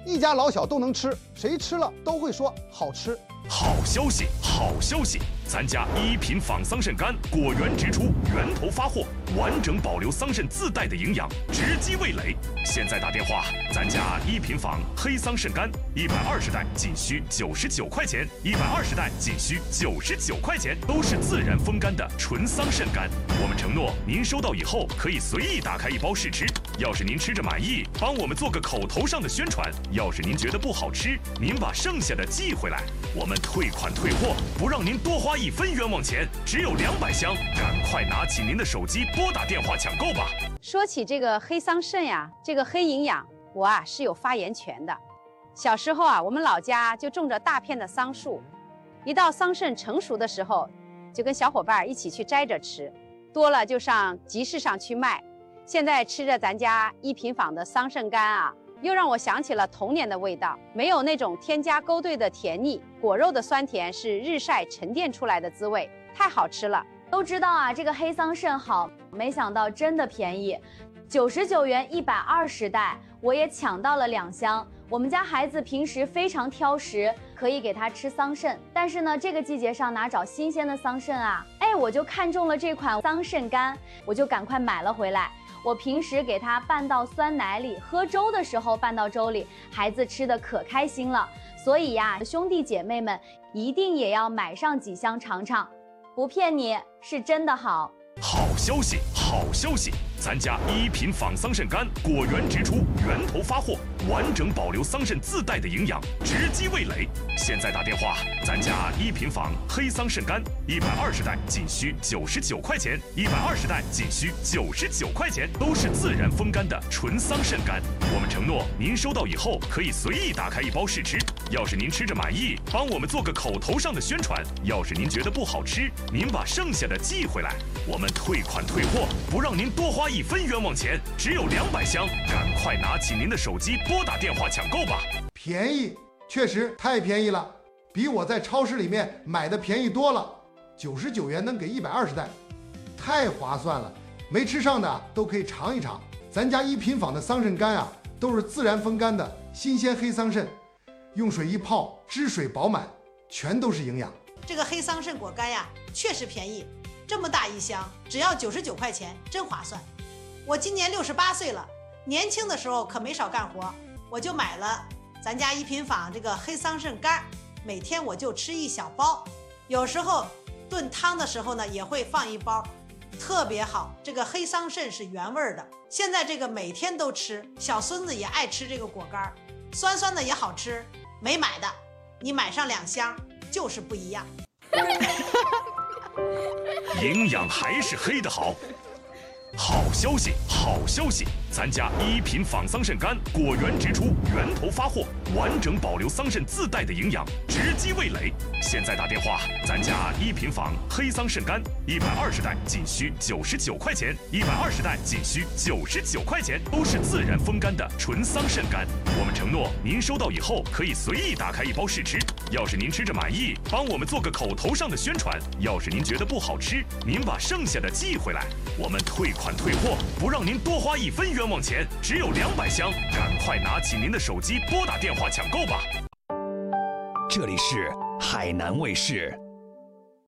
一家老小都能吃，谁吃了都会说好吃。 好消息，好消息！咱家一品仿桑葚干果园直出，源头发货，完整保留桑葚自带的营养，直击味蕾。现在打电话，咱家一品仿黑桑葚干120袋仅需99块钱，120袋仅需99块钱，都是自然风干的纯桑葚干。我们承诺，您收到以后可以随意打开一包试吃。要是您吃着满意，帮我们做个口头上的宣传；要是您觉得不好吃，您把剩下的寄回来，我们退款退货，不让您多花1分冤枉钱。只有200箱，赶快拿起您的手机拨打电话抢购吧。 说起这个黑桑葚呀，这个黑营养，我是有发言权的。小时候我们老家就种着大片的桑树，一到桑葚成熟的时候，就跟小伙伴一起去摘着吃，多了就上集市上去卖。现在吃着咱家一品坊的桑葚干又让我想起了童年的味道，没有那种添加勾兑的甜腻，果肉的酸甜是日晒沉淀出来的滋味，太好吃了。 都知道这个黑桑葚好，没想到真的便宜，99元120袋，我也抢到了2箱。我们家孩子平时非常挑食，可以给他吃桑葚，但是呢，这个季节上哪找新鲜的桑葚我就看中了这款桑葚干，我就赶快买了回来。我平时给它拌到酸奶里，喝粥的时候拌到粥里，孩子吃的可开心了。所以兄弟姐妹们一定也要买上几箱尝尝，不骗你，是真的好。 好消息，好消息！咱家一品仿桑葚干果园直出，源头发货，完整保留桑葚自带的营养，直击味蕾。现在打电话，咱家一品仿黑桑葚干120袋仅需99块钱，120袋仅需99块钱，都是自然风干的纯桑葚干。我们承诺，您收到以后可以随意打开一包试吃。要是您吃着满意，帮我们做个口头上的宣传；要是您觉得不好吃，您把剩下的寄回来，我们退款退货，不让您多花1分冤枉钱。只有200箱，赶快拿起您的手机拨打电话抢购吧。 便宜，确实太便宜了，比我在超市里面买的便宜多了。99元能给120袋，太划算了。没吃上的都可以尝一尝。咱家一品坊的桑葚干都是自然风干的新鲜黑桑葚，用水一泡，汁水饱满，全都是营养。 这个黑桑葚果干确实便宜，这么大一箱只要99块钱，真划算。我今年68岁了，年轻的时候可没少干活，我就买了咱家一品坊这个黑桑葚干，每天我就吃1小包，有时候炖汤的时候呢也会放1包，特别好。这个黑桑葚是原味的，现在这个每天都吃，小孙子也爱吃这个果干，酸酸的也好吃。没买的，你买上2箱就是不一样。 营养还是黑的好。好消息，好消息！咱家一品仿桑葚干果园直出，源头发货，完整保留桑葚自带的营养，直击味蕾。现在打电话，咱家一品仿黑桑葚干120袋仅需99块钱，120袋仅需99块钱，都是自然风干的纯桑葚干。我们承诺，您收到以后可以随意打开一包试吃。要是您吃着满意，帮我们做个口头上的宣传；要是您觉得不好吃，您把剩下的寄回来，我们退款退货，不让您多花1分冤枉钱。只有200箱，赶快拿起您的手机拨打电话抢购吧。 这里是海南卫视。